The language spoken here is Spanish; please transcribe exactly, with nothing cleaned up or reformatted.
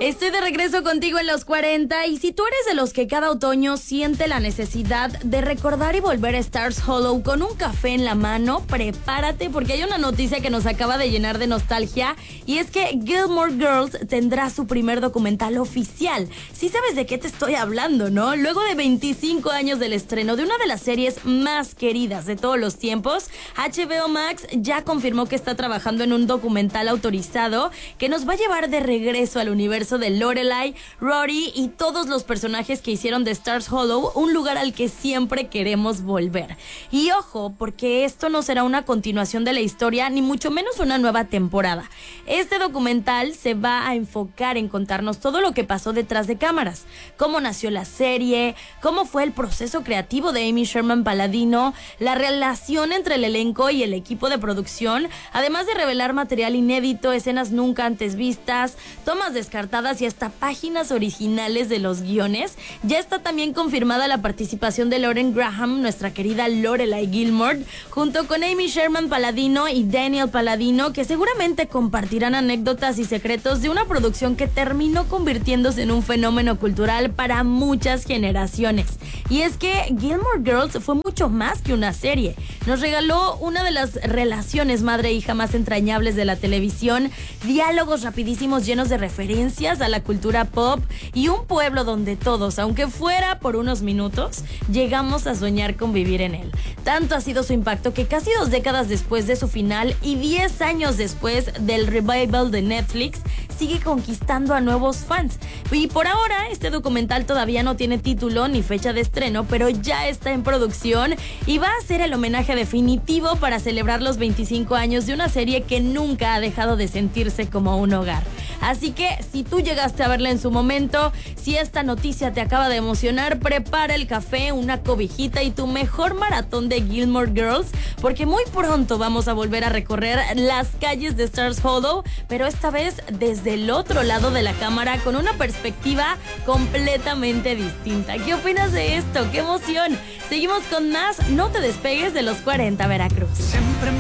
Estoy de regreso contigo en los cuarenta y si tú eres de los que cada otoño siente la necesidad de recordar y volver a Stars Hollow con un café en la mano, prepárate porque hay una noticia que nos acaba de llenar de nostalgia y es que Gilmore Girls tendrá su primer documental oficial. Sí sabes de qué te estoy hablando, ¿no? Luego de veinticinco años del estreno de una de las series más queridas de todos los tiempos, H B O Max ya confirmó que está trabajando en un documental autorizado que nos va a llevar de regreso al universo de Lorelai, Rory y todos los personajes que hicieron de Stars Hollow un lugar al que siempre queremos volver. Y ojo, porque esto no será una continuación de la historia, ni mucho menos una nueva temporada. Este documental se va a enfocar en contarnos todo lo que pasó detrás de cámaras, cómo nació la serie, cómo fue el proceso creativo de Amy Sherman Palladino, la relación entre el elenco y el equipo de producción, además de revelar material inédito, escenas nunca antes vistas, tomas descartadas y hasta páginas originales de los guiones. Ya está también confirmada la participación de Lauren Graham, nuestra querida Lorelai Gilmore, junto con Amy Sherman Palladino y Daniel Palladino, que seguramente compartirán anécdotas y secretos de una producción que terminó convirtiéndose en un fenómeno cultural para muchas generaciones. Y es que Gilmore Girls fue mucho más que una serie. Nos regaló una de las relaciones madre e hija más entrañables de la televisión, diálogos rapidísimos llenos de referencias a la cultura pop y un pueblo donde todos, aunque fuera por unos minutos, llegamos a soñar con vivir en él. Tanto ha sido su impacto que casi dos décadas después de su final y diez años después del revival de Netflix, sigue conquistando a nuevos fans. Y por ahora, este documental todavía no tiene título ni fecha de estreno, pero ya está en producción y va a ser el homenaje definitivo para celebrar los veinticinco años de una serie que nunca ha dejado de sentirse como un hogar. Así que, si tú llegaste a verla en su momento, si esta noticia te acaba de emocionar, prepara el café, una cobijita y tu mejor maratón de Gilmore Girls, porque muy pronto vamos a volver a recorrer las calles de Stars Hollow, pero esta vez desde el otro lado de la cámara con una perspectiva completamente distinta. ¿Qué opinas de esto? ¡Qué emoción! Seguimos con más. No te despegues de los cuarenta Veracruz. Siempre